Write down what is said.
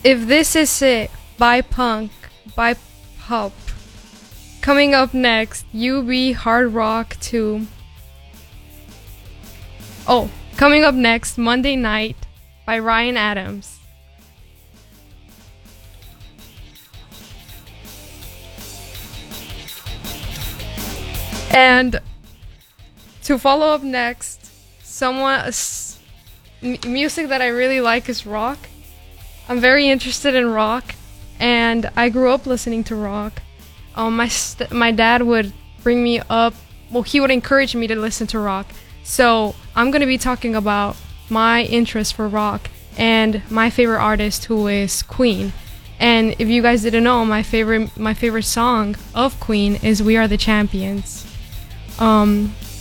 If This Is It by Punk by Pulp. Coming up next, UB Hard Rock 2. Oh, coming up next, Monday Night by Ryan Adams. And to follow up next, music that I really like is rock. I'm very interested in rock, and I grew up listening to rock. My dad would bring me up. Well, he would encourage me to listen to rock. So I'm gonna be talking about my interest for rock and my favorite artist, who is Queen. And if you guys didn't know, my favorite song of Queen is "We Are the Champions."